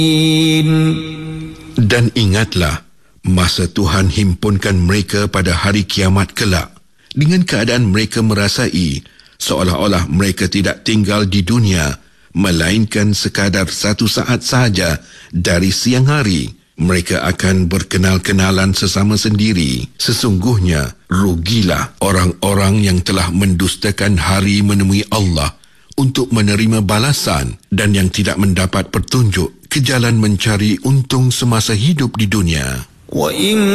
Dan ingatlah masa Tuhan himpunkan mereka pada hari kiamat kelak dengan keadaan mereka merasai seolah-olah mereka tidak tinggal di dunia melainkan sekadar 1 saat sahaja dari siang hari. Mereka akan berkenal-kenalan sesama sendiri. Sesungguhnya rugilah orang-orang yang telah mendustakan hari menemui Allah untuk menerima balasan dan yang tidak mendapat petunjuk ke jalan mencari untung semasa hidup di dunia.